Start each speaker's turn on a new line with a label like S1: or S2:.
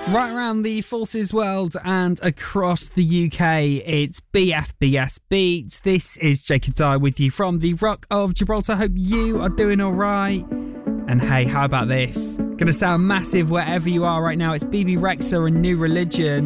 S1: Right around the Forces world and across the UK, it's BFBS Beats. This is Jake and Di with you from the Rock of Gibraltar. Hope you are doing all right. And hey, how about this? Gonna sound massive wherever you are right now. It's BB Rexa and New Religion.